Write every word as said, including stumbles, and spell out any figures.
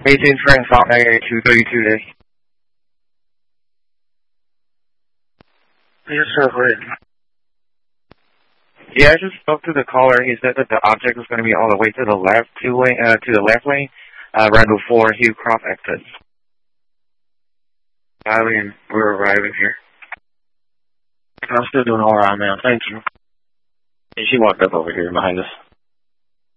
eighteen Frank South nine two thirty-two day. Yes, sir, go ahead. Yeah, I just spoke to the caller. He said that the object was going to be all the way to the left, two lane, uh, to the left lane, uh, right before Hugh Croft exits. I mean, we're arriving here. I'm still doing all right, man. Thank you. And she walked up over here behind us.